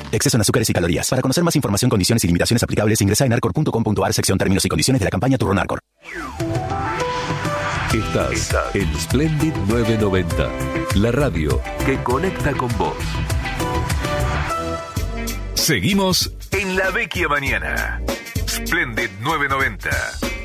Exceso en azúcares y calorías. Para conocer más información, condiciones y limitaciones aplicables, ingresa en narcor.com.ar, sección términos y condiciones de la campaña Turronarcor. Estás en Splendid 990, la radio que conecta con vos. Seguimos en La Vecchia Mañana. Splendid 990.